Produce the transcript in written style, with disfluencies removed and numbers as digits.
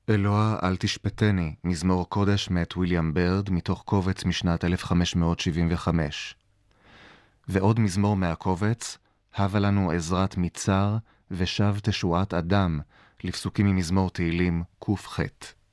אלוה אל תשפטני, מזמור קודש מאת ויליאם ברד, מתוך קובץ משנת 1575. ועוד מזמור מהקובץ, הבה לנו עזרת מצר, ושב תשועת אדם, לפסוקים ממזמור תהילים ק"ח.